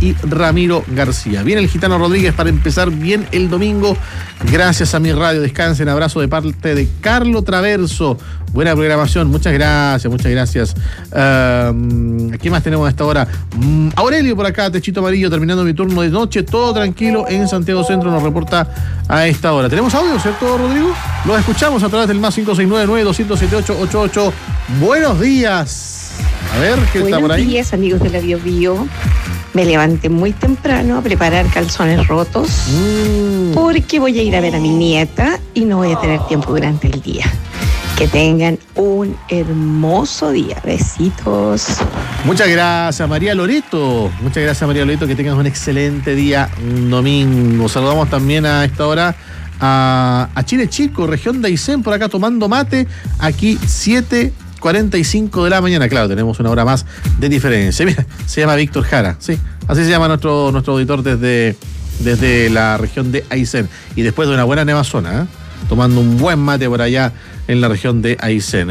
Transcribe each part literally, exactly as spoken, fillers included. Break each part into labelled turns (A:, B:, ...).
A: y Ramiro García. Viene el Gitano Rodríguez para empezar bien el domingo. Gracias a mi radio. Descansen. Abrazo de parte de Carlo Traverso. Buena programación. Muchas gracias, muchas gracias. Uh, ¿Qué más tenemos a esta hora? Um, Aurelio por acá, Techito Amarillo, terminando mi turno de noche. Todo tranquilo en Santiago Centro, nos reporta a esta hora. ¿Tenemos audio, cierto, Rodrigo? Lo escuchamos a través del más cinco seis nueve nueve, dos siete ocho, ocho ocho. Buenos días. A ver, ¿qué está por ahí?
B: Buenos días, amigos de la Bio Bio. Me levanté muy temprano a preparar calzones rotos mm. porque voy a ir a ver a mi nieta y no voy a tener tiempo durante el día. Que tengan un hermoso día. Besitos.
A: Muchas gracias, María Loreto. Muchas gracias, María Loreto. Que tengas un excelente día un domingo. Saludamos también a esta hora a, a Chile Chico, región de Aysén, por acá tomando mate. Aquí siete cuarenta y cinco de la mañana. Claro, tenemos una hora más de diferencia. Mira, se llama Víctor Jara. Sí, así se llama nuestro, nuestro auditor desde, desde la región de Aysén. Y después de una buena nevazona, ¿eh? Tomando un buen mate por allá en la región de Aysén.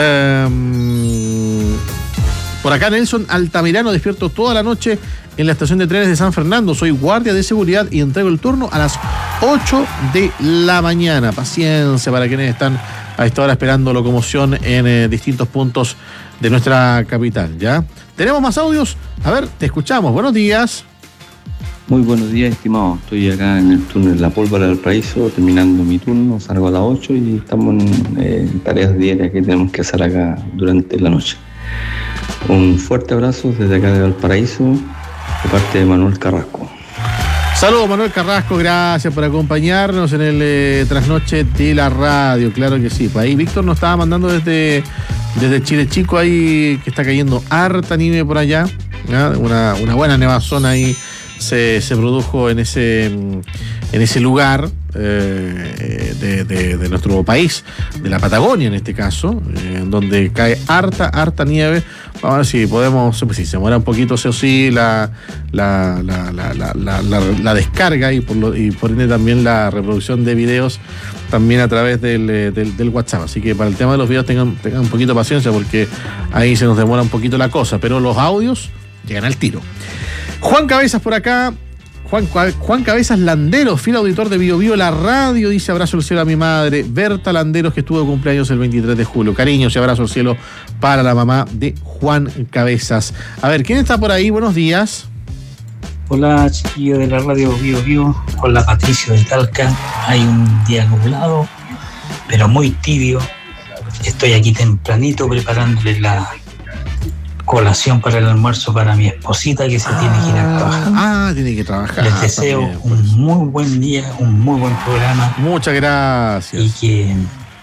A: Um, por acá Nelson Altamirano, despierto toda la noche en la estación de trenes de San Fernando. Soy guardia de seguridad y entrego el turno a las ocho de la mañana. Paciencia para quienes están a esta hora esperando locomoción en eh, distintos puntos de nuestra capital, ¿ya? ¿Tenemos más audios? A ver, te escuchamos. Buenos días.
C: Muy buenos días, estimado. Estoy acá en el túnel La Pólvora del Paraíso, terminando mi turno, salgo a las ocho y estamos en eh, tareas diarias que tenemos que hacer acá durante la noche. Un fuerte abrazo desde acá de Valparaíso, de parte de Manuel Carrasco.
A: Saludos, Manuel Carrasco, gracias por acompañarnos en el eh, trasnoche de la radio, claro que sí. Pues ahí Víctor nos estaba mandando desde, desde Chile Chico, ahí que está cayendo harta nieve por allá, ¿ya? Una, una buena nevazona ahí. Se, se produjo en ese, en ese lugar eh, de, de, de nuestro país, de la Patagonia en este caso, eh, en donde cae harta, harta nieve. Vamos a ver si podemos, pues si se muera un poquito, sí o sí, la, la, la, la, la, la, la, la descarga y por, lo, y por ende también la reproducción de videos también a través del, del, del WhatsApp. Así que para el tema de los videos tengan, tengan un poquito de paciencia porque ahí se nos demora un poquito la cosa, pero los audios llegan al tiro. Juan Cabezas por acá, Juan, Juan Cabezas Landeros, fiel auditor de Bio Bio, la radio, dice abrazo al cielo a mi madre, Berta Landeros, que estuvo de cumpleaños el veintitrés de julio. Cariños y abrazo al cielo para la mamá de Juan Cabezas. A ver, ¿quién está por ahí? Buenos días.
D: Hola, chiquillo de la radio Bio Bio, hola Patricio de Talca. Hay un día nublado, pero muy tibio. Estoy aquí tempranito preparándole la colación para el almuerzo para mi esposita que se ah, tiene que ir a trabajar.
A: Ah, tiene que trabajar.
D: Les deseo también, pues. un muy buen día, un muy buen programa.
A: Muchas gracias.
D: Y que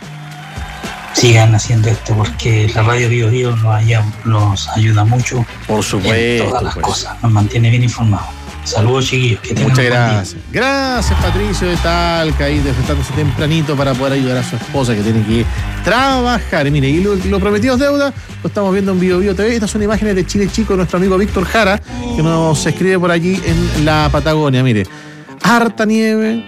D: sigan haciendo esto porque la radio Bio Bio nos, haya, nos ayuda mucho.
A: Por supuesto.
D: En todas las
A: pues.
D: cosas, nos mantiene bien informados. Saludos, chiquillos. Que
A: Muchas gracias. Gracias, Patricio de Talca, ahí despertándose tempranito para poder ayudar a su esposa que tiene que trabajar. Y mire, y lo, lo prometido es deuda, lo estamos viendo en Bio Bio T V. Estas son imágenes de Chile Chico, nuestro amigo Víctor Jara, que nos escribe por allí en la Patagonia. Mire, harta nieve,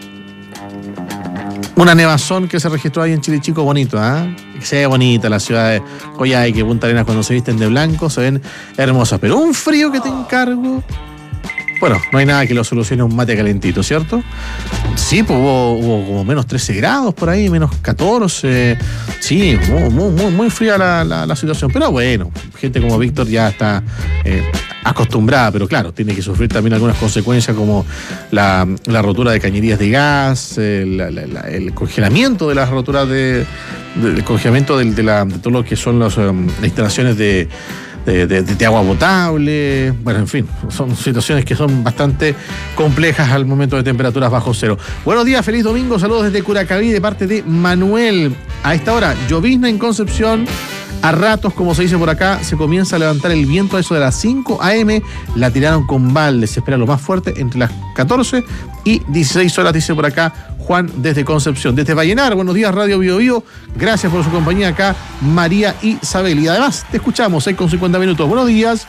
A: una nevazón que se registró ahí en Chile Chico, bonito, ¿ah? ¿eh? Se ve bonita la ciudad de Coyhaique, que Punta Arenas, cuando se visten de blanco, se ven hermosas. Pero un frío que te encargo. Bueno, no hay nada que lo solucione un mate calentito, ¿cierto? Sí, pues hubo, hubo como menos trece grados por ahí, menos catorce. Sí, muy, muy, muy, muy fría la, la, la situación. Pero bueno, gente como Víctor ya está eh, acostumbrada, pero claro, tiene que sufrir también algunas consecuencias como la, la rotura de cañerías de gas, el, la, la, el congelamiento de las roturas de, de, el congelamiento de, de, la, de todo lo que son las um, instalaciones de De, de, de agua potable, bueno, en fin, son situaciones que son bastante complejas al momento de temperaturas bajo cero. Buenos días, feliz domingo, saludos desde Curacaví de parte de Manuel. A esta hora, llovizna en Concepción, a ratos, como se dice por acá, se comienza a levantar el viento a eso de las cinco a eme, la tiraron con balde, se espera lo más fuerte entre las catorce y dieciséis horas, dice por acá Juan desde Concepción. Desde Vallenar, buenos días, Radio Bio Bio, gracias por su compañía acá, María Isabel. Y además, te escuchamos, seis con cincuenta minutos. Buenos días.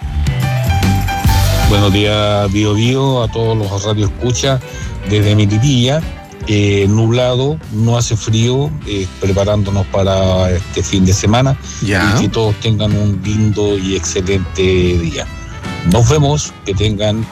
E: Buenos días, Bio Bio, a todos los radios escucha desde Melipilla. Eh, nublado, no hace frío, eh, preparándonos para este fin de semana.
A: Ya.
E: Y que todos tengan un lindo y excelente día. Nos vemos, que tengan